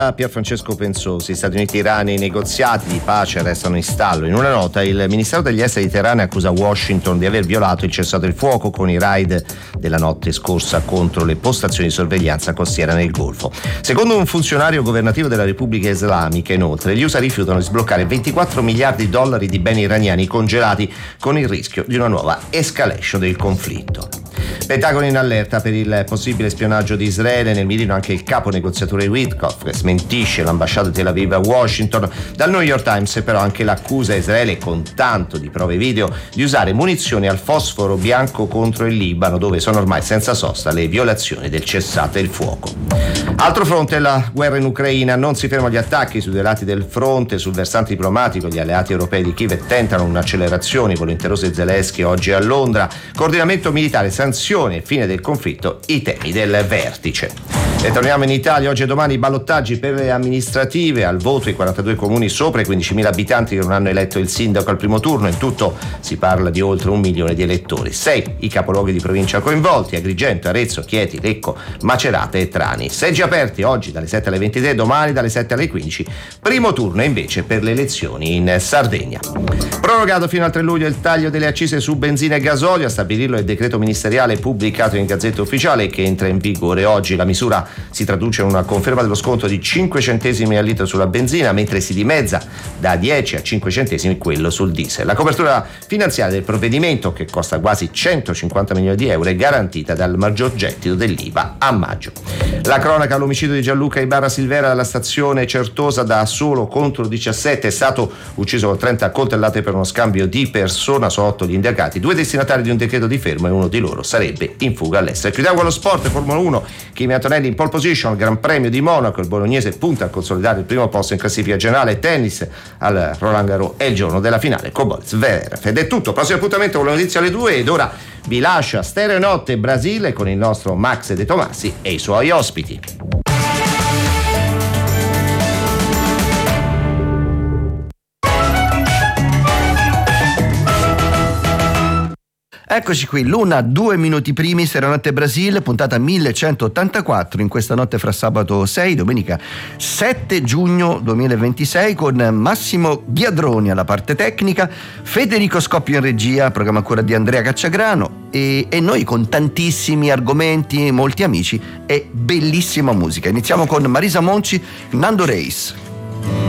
Pierfrancesco Pensosi. Stati Uniti e Iran, i negoziati di pace restano in stallo. In una nota il Ministero degli Esteri di Teheran accusa Washington di aver violato il cessate il fuoco con i raid della notte scorsa contro le postazioni di sorveglianza costiera nel Golfo. Secondo un funzionario governativo della Repubblica Islamica, inoltre, gli USA rifiutano di sbloccare 24 miliardi di dollari di beni iraniani congelati con il rischio di una nuova escalation del conflitto. Pentagono in allerta per il possibile spionaggio di Israele, nel mirino anche il capo negoziatore Witkoff, che smentisce l'ambasciata di Tel Aviv a Washington. Dal New York Times però anche l'accusa a Israele, con tanto di prove video, di usare munizioni al fosforo bianco contro il Libano, dove sono ormai senza sosta le violazioni del cessate il fuoco. Altro fronte è la guerra in Ucraina. Non si fermano gli attacchi sui due lati del fronte. Sul versante diplomatico gli alleati europei di Kiev tentano un'accelerazione volenterosa di Zelensky oggi a Londra. Coordinamento militare, sanzioni e fine del conflitto, i temi del vertice. E torniamo in Italia. Oggi e domani i ballottaggi per le amministrative. Al voto i 42 comuni sopra i 15.000 abitanti che non hanno eletto il sindaco al primo turno. In tutto si parla di oltre 1 milione di elettori. 6 i capoluoghi di provincia coinvolti: Agrigento, Arezzo, Chieti, Lecco, Macerata e Trani. Seggi aperti oggi dalle 7 alle 23, domani dalle 7 alle 15. Primo turno invece per le elezioni in Sardegna. Prorogato fino al 3 luglio il taglio delle accise su benzina e gasolio. A stabilirlo è il decreto ministeriale pubblicato in Gazzetta Ufficiale, che entra in vigore oggi. La misura si traduce in una conferma dello sconto di 5 centesimi al litro sulla benzina, mentre si dimezza da 10 a 5 centesimi quello sul diesel. La copertura finanziaria del provvedimento, che costa quasi 150 milioni di euro, è garantita dal maggior gettito dell'IVA a maggio. La cronaca: l'omicidio di Gianluca Ibarra Silvera alla stazione Certosa, da solo contro 17, è stato ucciso con 30 coltellate per uno scambio di persona. Sono 8 gli indagati, 2 destinatari di un decreto di fermo e uno di loro sarebbe in fuga all'estero. Chiudiamo con lo sport. Formula 1, Kimi Antonelli in pole position al Gran Premio di Monaco. Il bolognese punta a consolidare il primo posto in classifica generale. Tennis, al Roland Garros è il giorno della finale con Boris Zverev. Ed è tutto. Prossimo appuntamento con le notizie alle 2, ed ora vi lascia Stereo Notte Brasile con il nostro Max De Tomassi e i suoi ospiti. Eccoci qui, l'una 2 minuti primi, Stereo Notte Brasile, puntata 1184, in questa notte fra sabato 6, domenica 7 giugno 2026, con Massimo Ghiadroni alla parte tecnica, Federico Scoppio in regia, programma a cura di Andrea Cacciagrano, e noi con tantissimi argomenti, molti amici e bellissima musica. Iniziamo con Marisa Monci, Nando Reis.